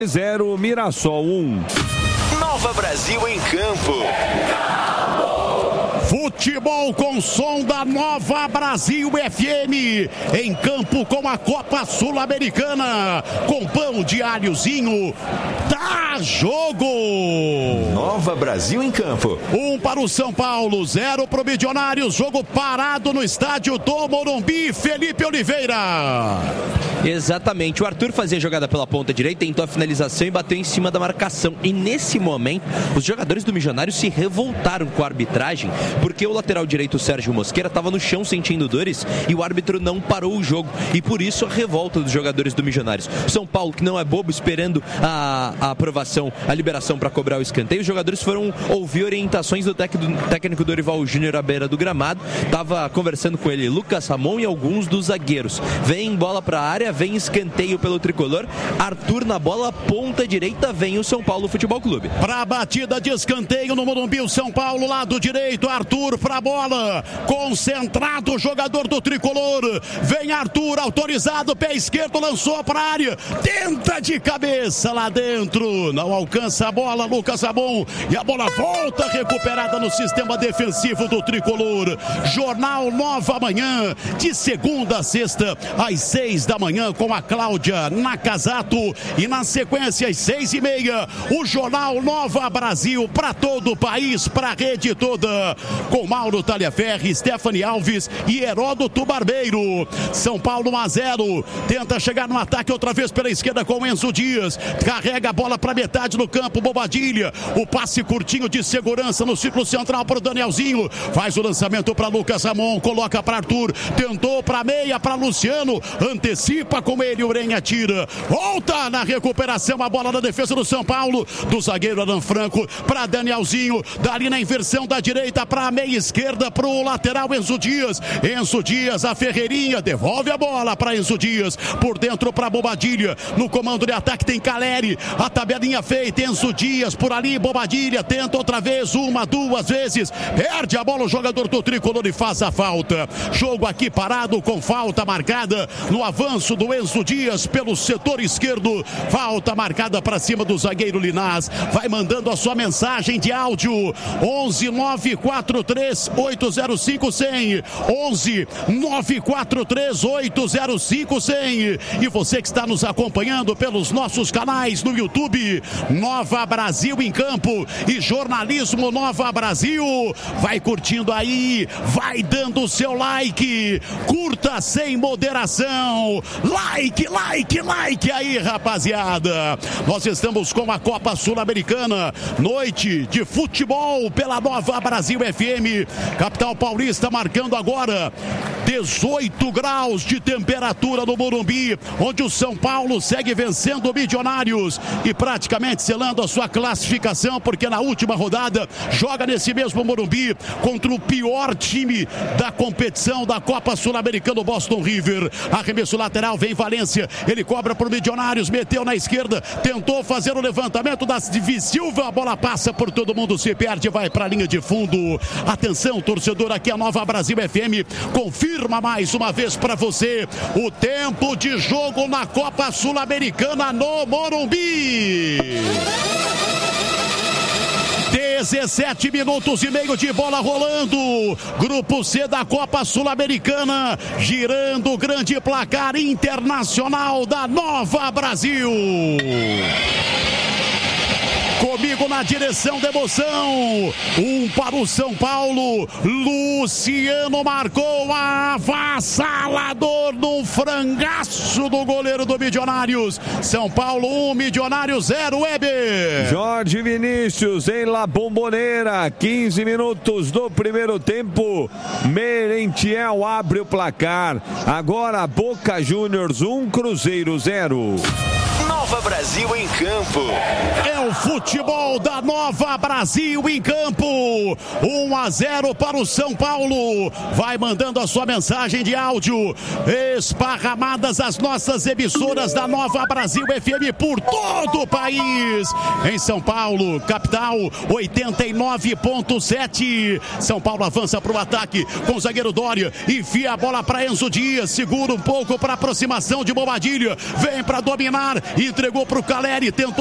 0, Mirassol 1. Nova Brasil em campo. Futebol com som da Nova Brasil FM, em campo com a Copa Sul-Americana, com pão de alhozinho, dá jogo! Nova Brasil em campo. 1 para o São Paulo, 0 para o Milionários, jogo parado no estádio do Morumbi. Felipe Oliveira. Exatamente, o Arthur fazia a jogada pela ponta direita, tentou a finalização e bateu em cima da marcação. E nesse momento, os jogadores do Milionários se revoltaram com a arbitragem, porque o lateral direito, o Sérgio Mosqueira, estava no chão sentindo dores e o árbitro não parou o jogo. E por isso a revolta dos jogadores do Milionários. São Paulo, que não é bobo, esperando a aprovação, a liberação para cobrar o escanteio. Os jogadores foram ouvir orientações do técnico Dorival Júnior à beira do gramado. Estava conversando com ele Lucas Ramon e alguns dos zagueiros. Vem bola para a área, vem escanteio pelo tricolor. Arthur na bola, ponta direita, vem o São Paulo Futebol Clube. Para a batida de escanteio no Morumbi, o São Paulo, lado direito, Arthur para a bola, concentrado o jogador do tricolor, vem Arthur, autorizado, pé esquerdo, lançou para a área, tenta de cabeça lá dentro, não alcança a bola, Lucas Ramon, e a bola volta recuperada no sistema defensivo do tricolor. Jornal Nova Manhã, de segunda a sexta, às 6 da manhã, com a Cláudia Nakazato, e na sequência às 6h30, o Jornal Nova Brasil para todo o país, para a rede toda, com Mauro Talhaferri, Stephanie Alves e Heródoto Barbeiro. São Paulo 1-0, tenta chegar no ataque outra vez pela esquerda com Enzo Dias, carrega a bola para metade do campo, Bobadilha, o passe curtinho de segurança no círculo central para o Danielzinho, faz o lançamento para Lucas Ramon, coloca para Arthur, tentou para meia, para Luciano, antecipa com ele, Urenha tira, volta na recuperação, a bola na defesa do São Paulo, do zagueiro Alan Franco para Danielzinho, dali na inversão da direita para a meia esquerda, para o lateral Enzo Dias, a Ferreirinha devolve a bola para Enzo Dias, por dentro para Bobadilha, no comando de ataque tem Caleri, a tabelinha feita, Enzo Dias por ali, Bobadilha tenta outra vez, uma, duas vezes, perde a bola o jogador do tricolor e faz a falta. Jogo aqui parado com falta marcada no avanço do Enzo Dias pelo setor esquerdo, falta marcada para cima do zagueiro Linás, vai mandando a sua mensagem de áudio, 11-943-805-100, 11-943-805-100, e você que está nos acompanhando pelos nossos canais no YouTube, Nova Brasil em Campo e Jornalismo Nova Brasil, vai curtindo aí, vai dando o seu like, curta sem moderação, like aí, rapaziada. Nós estamos com a Copa Sul-Americana, noite de futebol pela Nova Brasil FM, capital paulista, marcando agora 18 graus de temperatura no Morumbi, onde o São Paulo segue vencendo o Milionários e praticamente selando a sua classificação, porque na última rodada joga nesse mesmo Morumbi contra o pior time da competição da Copa Sul-Americana, o Boston River. Arremesso lateral, vem Valência, ele cobra para o Milionários, meteu na esquerda, tentou fazer o levantamento da Silva, a bola passa por todo mundo, se perde, vai para a linha de fundo. Atenção, torcedor, aqui a Nova Brasil FM confirma mais uma vez para você o tempo de jogo na Copa Sul-Americana no Morumbi. 17 minutos e meio de bola rolando, Grupo C da Copa Sul-Americana, girando o grande placar internacional da Nova Brasil. Comigo na direção da emoção, 1 para o São Paulo, Luciano marcou avassalador no frangaço do goleiro do Milionários. São Paulo 1, Milionários 0, Weber. Jorge Vinícius em La Bombonera, 15 minutos do primeiro tempo, Merentiel abre o placar. Agora Boca Juniors 1, Cruzeiro 0. Nova Brasil em campo. É o futebol da Nova Brasil em campo. 1-0 para o São Paulo. Vai mandando a sua mensagem de áudio. Esparramadas as nossas emissoras da Nova Brasil FM por todo o país. Em São Paulo, capital, 89.7. São Paulo avança para o ataque com o zagueiro Dória. Enfia a bola para Enzo Dias. Segura um pouco para aproximação de Bobadilha. Vem para dominar. Entregou pro Caleri, tentou